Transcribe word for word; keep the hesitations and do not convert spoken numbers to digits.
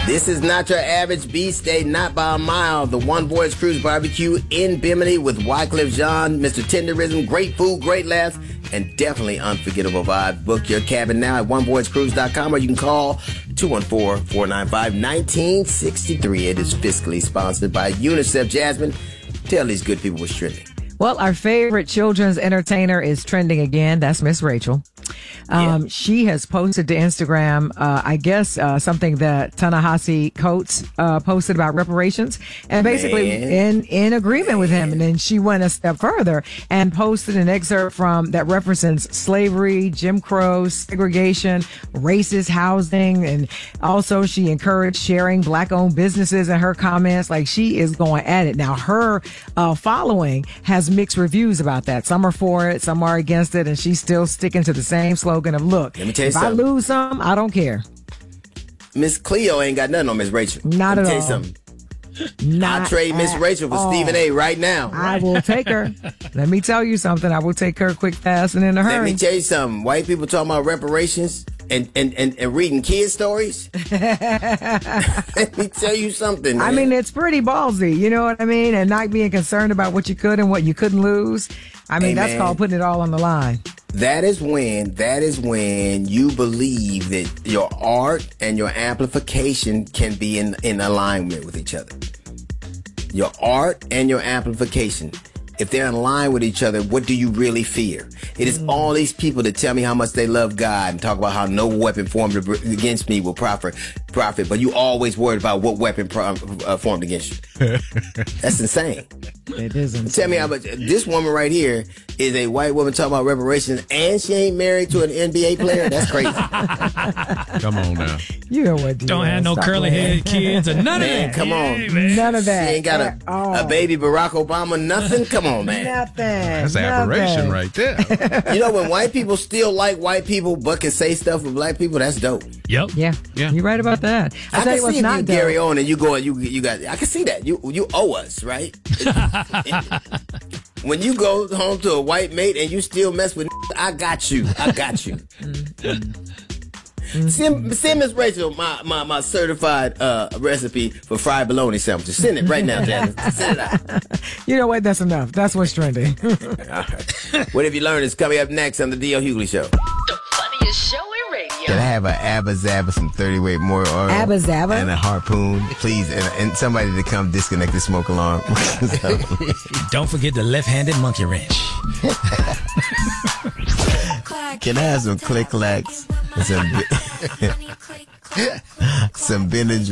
This is not your average B-State, not by a mile. The One Voyage Cruise Barbecue in Bimini with Wycliffe Jean, Mister Tenderism, great food, great laughs, and definitely unforgettable vibes. Book your cabin now at one voyage cruise dot com or you can call two one four, four nine five, one nine six three. It is fiscally sponsored by UNICEF. Jasmine, tell these good people what's trending. Well, our favorite children's entertainer is trending again. That's Miss Rachel. Um, yeah. She has posted to Instagram, uh, I guess, uh, something that Ta-Nehisi Coates uh, posted about reparations, and basically Man. in in agreement Man. with him. And then she went a step further and posted an excerpt from that references slavery, Jim Crow, segregation, racist housing, and also she encouraged sharing black-owned businesses in her comments. Like, she is going at it. Now, her uh, following has mixed reviews about that. Some are for it, some are against it, and she's still sticking to the same slogan of, look, Let me tell you if something. I lose some, I don't care. Miss Cleo ain't got nothing on Miss Rachel. Not Let me at tell all. you something. I'll trade Miss Rachel for all. Stephen A. right now. I will take her. Let me tell you something. I will take her quick, fast, and in a hurry. Let me tell you something. White people talking about reparations and, and, and, and reading kid stories. Let me tell you something, man. I mean, it's pretty ballsy. You know what I mean? And not being concerned about what you could and what you couldn't lose. I mean, hey, that's man. called putting it all on the line. That is when, that is when you believe that your art and your amplification can be in, in alignment with each other. Your art and your amplification. If they're in line with each other, what do you really fear? It is mm. all these people that tell me how much they love God and talk about how no weapon formed against me will profit, profit, but you always worried about what weapon pro- uh, formed against you. That's insane. It is insane. Tell me how much this woman right here is a white woman talking about reparations and she ain't married to an N B A player? That's crazy. Come on now. You know what? Don't have no curly headed kids or none man, of that. Come on. Yeah, man. None of that. She ain't got a, oh. a baby Barack Obama, nothing. Come on, man. Nothing. That's Nothing. aberration right there. You know, when white people still like white people but can say stuff with black people, that's dope. Yep. Yeah. Yeah. You're right about that. I, I tell can you what's see if not you dope. Gary on and you go, you you got. I can see that you you owe us, right? When you go home to a white mate and you still mess with, I got you. I got you. Mm-hmm. Send, send Miss Rachel my, my, my certified uh, recipe for fried bologna sandwiches. Send it right now, Jasmine. Send it out. You know what? That's enough. That's what's trending. All right. What have you learned is coming up next on the D L Hughley Show. The funniest show in radio. Can I have an Abba Zaba, some thirty-weight more oil? Abba Zaba? And a harpoon, please. And, and somebody to come disconnect the smoke alarm. Don't forget the left-handed monkey wrench. Can I have some click-clacks and some, some Ben and